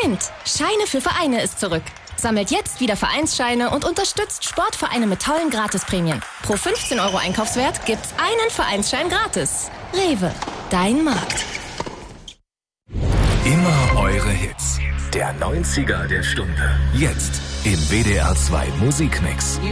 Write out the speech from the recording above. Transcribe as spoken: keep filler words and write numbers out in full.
Moment! Scheine für Vereine ist zurück. Sammelt jetzt wieder Vereinsscheine und unterstützt Sportvereine mit tollen Gratisprämien. Pro fünfzehn Euro Einkaufswert gibt's einen Vereinsschein gratis. Rewe, dein Markt. Immer eure Hits. Der neunziger der Stunde. Jetzt im W D R zwei Musikmix.